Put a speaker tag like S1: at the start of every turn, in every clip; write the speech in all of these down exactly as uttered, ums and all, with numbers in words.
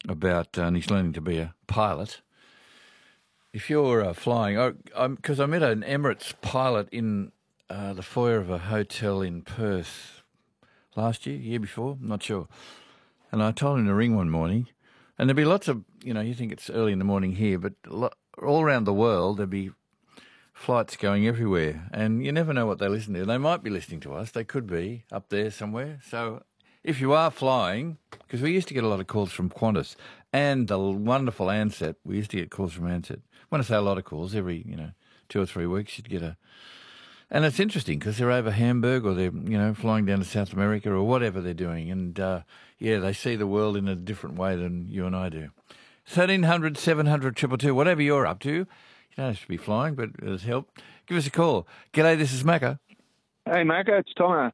S1: about, uh, and he's learning to be a pilot. If you're uh, flying, because I, I met an Emirates pilot in uh, the foyer of a hotel in Perth last year, year before, I'm not sure. And I told him to ring one morning, and there'd be lots of, you know, you think it's early in the morning here, but lo- all around the world there'd be flights going everywhere, and you never know what they listen to. They might be listening to us. They could be up there somewhere. So if you are flying, because we used to get a lot of calls from Qantas and the wonderful Ansett. We used to get calls from Ansett. When I say a lot of calls, every, you know, two or three weeks you'd get a... And it's interesting because they're over Hamburg or they're, you know, flying down to South America or whatever they're doing. And, uh, yeah, they see the world in a different way than you and I do. thirteen hundred, seven hundred, two two two, whatever you're up to. You don't have to be flying, but it's help. Give us a call. G'day, this is Macca.
S2: Hey, Macca, it's Tomo.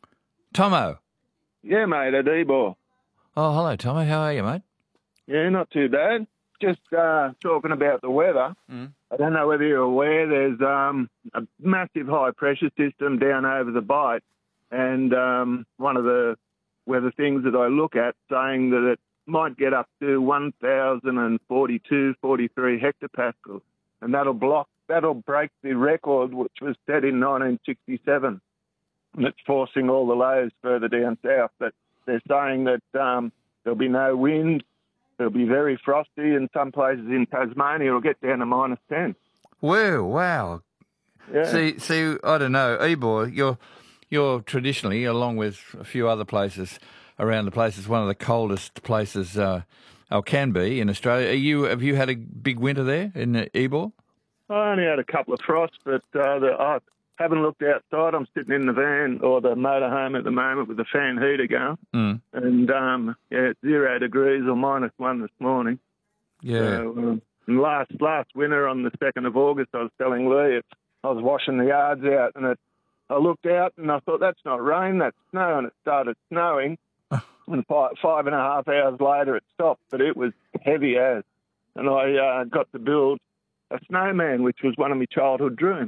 S1: Tomo?
S2: Yeah, mate, at Ebor.
S1: Oh, hello, Tomo. How are you, mate?
S2: Yeah, not too bad. Just uh, talking about the weather.
S1: Mm.
S2: I don't know whether you're aware, there's um, a massive high-pressure system down over the Bight, and um, one of the weather things that I look at saying that it might get up to one thousand forty-two, forty-three hectopascals, and that'll block, that'll break the record which was set in nineteen sixty-seven, and it's forcing all the lows further down south. But they're saying that um, there'll be no wind. It'll be very frosty, and some places in Tasmania it'll get down to minus ten.
S1: Whoa, wow.
S2: Yeah.
S1: See, see, I don't know, Ebor, you're, you're traditionally, along with a few other places around the place, it's one of the coldest places, uh, or can be, in Australia. Are you, have you had a big winter there in uh, Ebor?
S2: I only had a couple of frosts, but uh, the, I haven't looked outside. I'm sitting in the van or the motorhome at the moment with the fan heater going.
S1: Mm.
S2: And, um, yeah, it's zero degrees or minus one this morning.
S1: Yeah.
S2: So, um, and last last winter on the second of August, I was telling Lee, it, I was washing the yards out, and it, I looked out and I thought, that's not rain, that's snow, and it started snowing. And five, five and a half hours later, it stopped, but it was heavy as. And I uh, got to build a snowman, which was one of my childhood dreams.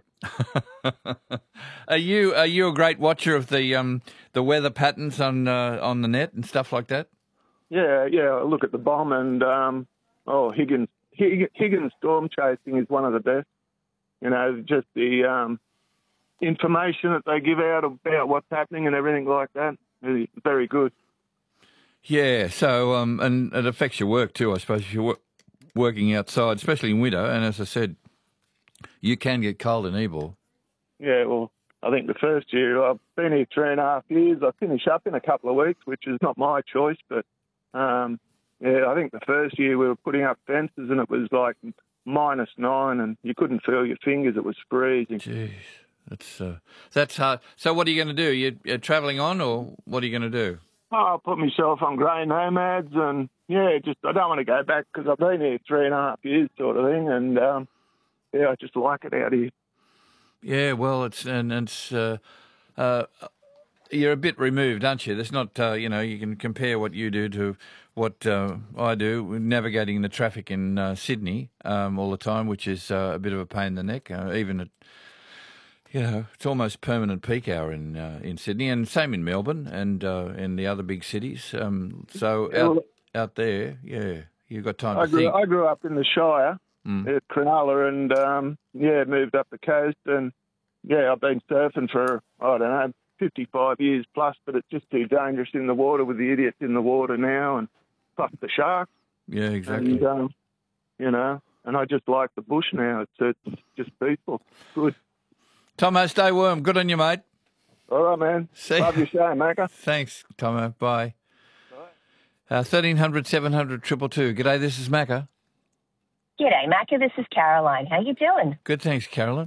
S1: Are you are you a great watcher of the um the weather patterns on uh, on the net and stuff like that?
S2: Yeah, yeah. I look at the bomb and um, oh Higgins Hig- Higgins storm chasing is one of the best. You know, just the um, information that they give out about what's happening and everything like that is very good.
S1: Yeah. So um and it affects your work too, I suppose, if you're wor- working outside, especially in winter. And as I said, you can get cold in Ebor.
S2: Yeah, well, I think the first year, I've been here three and a half years. I finish up in a couple of weeks, which is not my choice, but um, yeah, I think the first year we were putting up fences and it was like minus nine and you couldn't feel your fingers. It was freezing.
S1: Jeez, that's uh, that's hard. So what are you going to do? You, you're travelling on, or what are you going to do?
S2: Oh, I'll put myself on grey nomads and, yeah, just I don't want to go back because I've been here three and a half years sort of thing, and, um, yeah, I just like it out here.
S1: Yeah, well, it's and it's uh, uh, you're a bit removed, aren't you? There's not, uh, you know, you can compare what you do to what uh, I do, navigating the traffic in uh, Sydney um, all the time, which is uh, a bit of a pain in the neck. Uh, even at, you know, it's almost permanent peak hour in uh, in Sydney, and same in Melbourne and uh, in the other big cities. Um, so out out there, yeah, you've got time
S2: I
S1: to
S2: grew,
S1: think.
S2: I grew up in the Shire.
S1: Mm.
S2: At Cronulla, and um, yeah, moved up the coast, and yeah, I've been surfing for I don't know fifty-five years plus, but it's just too dangerous in the water with the idiots in the water now, and plus the sharks.
S1: Yeah, exactly.
S2: And um, you know, and I just like the bush now. It's it's just peaceful, good.
S1: Tomo, stay warm. Good on you, mate.
S2: All right, man.
S1: See
S2: Love your show, Macca.
S1: Thanks, Tomo. Bye. Bye. Uh, thirteen hundred, seven hundred, two two two. G'day, this is Macca.
S3: G'day, Macca. This is Caroline. How you doing?
S1: Good, thanks, Carolyn.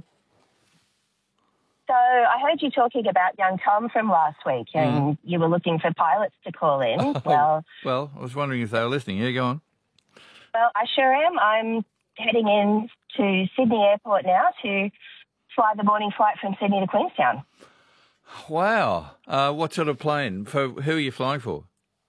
S3: So I heard you talking about young Tom from last week, and
S1: Mm.
S3: you were looking for pilots to call in.
S1: Oh,
S3: well,
S1: well, I was wondering if they were listening. Yeah, go on.
S3: well, I sure am. I'm heading in to Sydney Airport now to fly the morning flight from Sydney to Queenstown.
S1: Wow. Uh, what sort of plane? For who are you flying for?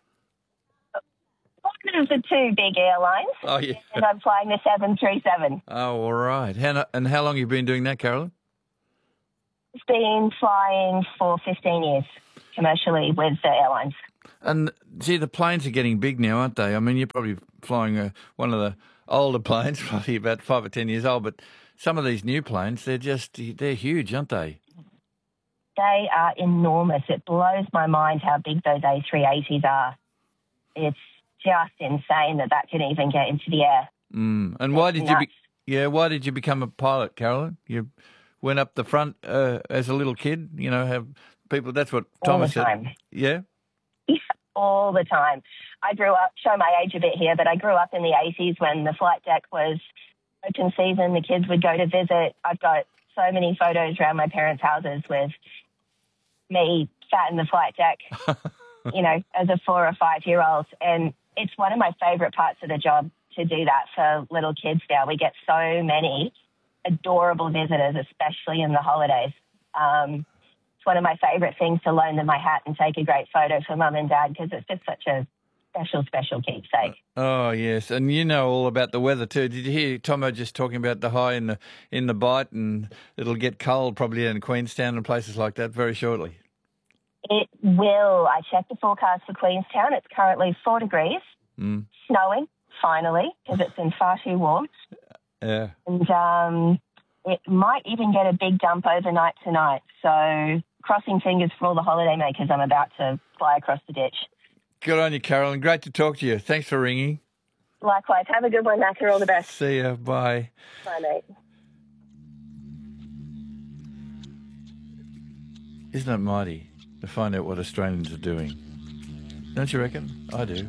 S3: One of the two big airlines,
S1: Oh, yeah.
S3: and I'm flying the seven three seven.
S1: Oh, all right. How, and how long have you been doing that, Carolyn?
S3: It's been flying for fifteen years commercially with the airlines.
S1: And see, the planes are getting big now, aren't they? I mean, you're probably flying uh, one of the older planes, probably about five or ten years old, but some of these new planes, they're just, they're huge, aren't they?
S3: They are enormous. It blows my mind how big those A three eighties are. It's just insane that that can even get into the air.
S1: Mm. And why did
S3: nuts.
S1: you, be, yeah, why did you become a pilot, Carolyn? You went up the front uh, as a little kid, you know, have people, that's what Thomas
S3: All the time.
S1: said. Yeah?
S3: Yeah, all the time. I grew up, show my age a bit here, but I grew up in the eighties when the flight deck was open season. The kids would go to visit. I've got so many photos around my parents' houses with me sat in the flight deck, you know, as a four or five-year-old. And it's one of my favourite parts of the job to do that for little kids now. We get so many adorable visitors, especially in the holidays. Um, it's one of my favourite things to loan them my hat and take a great photo for mum and dad because it's just such a special, special keepsake.
S1: Oh, yes. And you know all about the weather too. Did you hear Tomo just talking about the high in the in the Bight, and it'll get cold probably in Queenstown and places like that very shortly?
S3: It will. I checked the forecast for Queenstown. It's currently four degrees,
S1: mm.
S3: snowing, finally, because it's been far too warm.
S1: Yeah.
S3: And um, it might even get a big dump overnight tonight. So crossing fingers for all the holidaymakers. I'm about to fly across the ditch.
S1: Good on you, Carolyn. Great to talk to you. Thanks for ringing.
S3: Likewise. Have a good one, Macca. All the best.
S1: See ya. Bye.
S3: Bye, mate.
S1: Isn't it mighty to find out what Australians are doing? Don't you reckon? I do.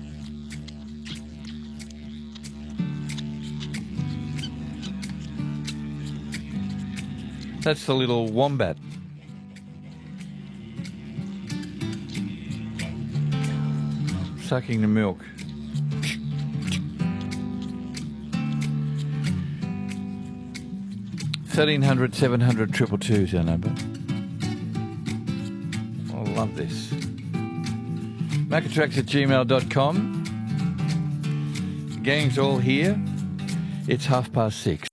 S1: That's the little wombat. Sucking the milk. thirteen hundred, seven hundred, two two two is our number. I love this. Macatrax at gmail dot com. Gang's all here. It's half past six.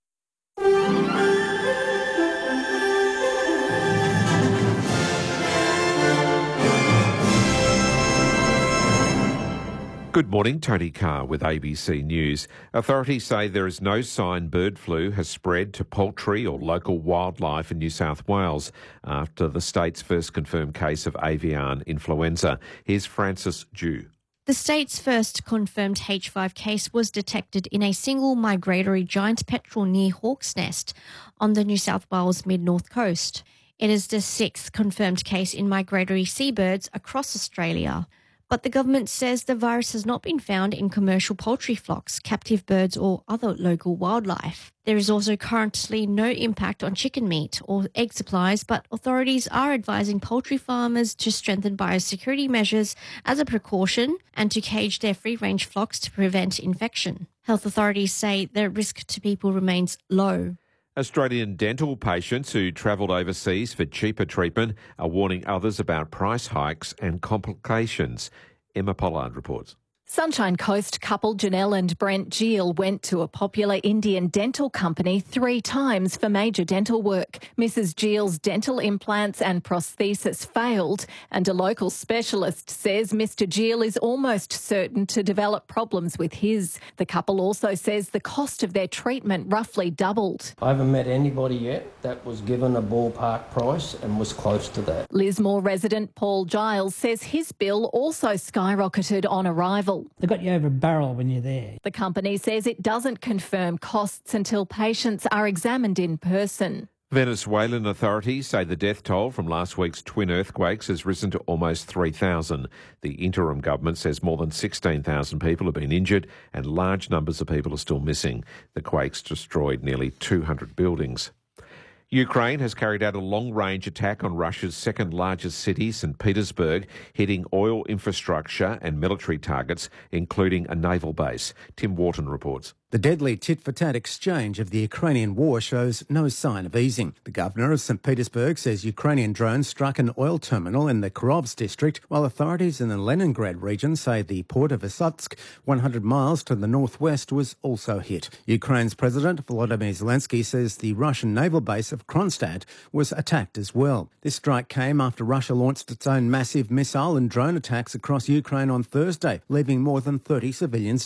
S4: Good morning, Tony Carr with A B C News. Authorities say there is no sign bird flu has spread to poultry or local wildlife in New South Wales after the state's first confirmed case of avian influenza. Here's Francis Dew.
S5: The state's first confirmed H five case was detected in a single migratory giant petrel near Hawk's Nest on the New South Wales mid-north coast. It is the sixth confirmed case in migratory seabirds across Australia. But the government says the virus has not been found in commercial poultry flocks, captive birds or other local wildlife. There is also currently no impact on chicken meat or egg supplies, but authorities are advising poultry farmers to strengthen biosecurity measures as a precaution and to cage their free-range flocks to prevent infection. Health authorities say the risk to people remains low.
S4: Australian dental patients who travelled overseas for cheaper treatment are warning others about price hikes and complications. Emma Pollard reports.
S6: Sunshine Coast couple Janelle and Brent Gill went to a popular Indian dental company three times for major dental work. Missus Gill's dental implants and prosthesis failed, and a local specialist says Mister Gill is almost certain to develop problems with his. The couple also says the cost of their treatment roughly doubled.
S7: I haven't met anybody yet that was given a ballpark price and was close to that.
S6: Lismore resident Paul Giles says his bill also skyrocketed on arrival.
S8: They've got you over a barrel when you're there.
S6: The company says it doesn't confirm costs until patients are examined in person.
S4: Venezuelan authorities say the death toll from last week's twin earthquakes has risen to almost three thousand. The interim government says more than sixteen thousand people have been injured and large numbers of people are still missing. The quakes destroyed nearly two hundred buildings. Ukraine has carried out a long-range attack on Russia's second-largest city, Saint Petersburg, hitting oil infrastructure and military targets, including a naval base. Tim Wharton reports.
S9: The deadly tit-for-tat exchange of the Ukrainian war shows no sign of easing. The governor of Saint Petersburg says Ukrainian drones struck an oil terminal in the Khyrovsk district, while authorities in the Leningrad region say the port of Issyk, one hundred miles to the northwest, was also hit. Ukraine's President Volodymyr Zelensky says the Russian naval base of Kronstadt was attacked as well. This strike came after Russia launched its own massive missile and drone attacks across Ukraine on Thursday, leaving more than thirty civilians